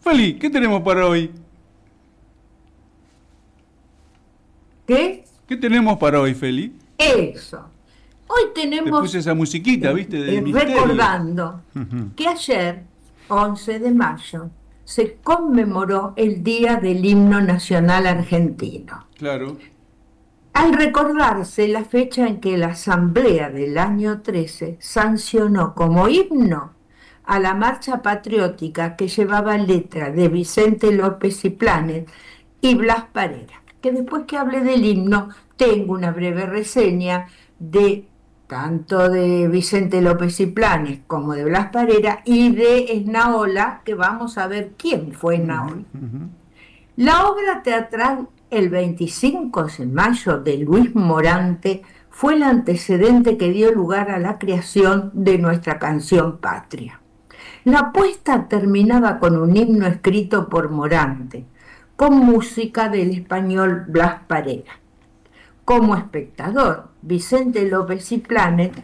Feli, ¿qué tenemos para hoy? ¿Qué? ¿Qué tenemos para hoy, Feli? Eso. Hoy Te tenemos, puse esa musiquita, ¿viste? De misterio. recordando que ayer, 11 de mayo, se conmemoró el Día del Himno Nacional Argentino. Claro. Al recordarse la fecha en que la Asamblea del año 13 sancionó como himno a la marcha patriótica que llevaba letra de Vicente López y Planes y Blas Parera, que después que hable del himno tengo una breve reseña de tanto de Vicente López y Planes como de Blas Parera y de Esnaola, que vamos a ver quién fue Esnaola. La obra teatral El 25 de mayo de Luis Morante fue el antecedente que dio lugar a la creación de nuestra canción patria. La puesta terminaba con un himno escrito por Morante, con música del español Blas Parera. Como espectador, Vicente López y Planet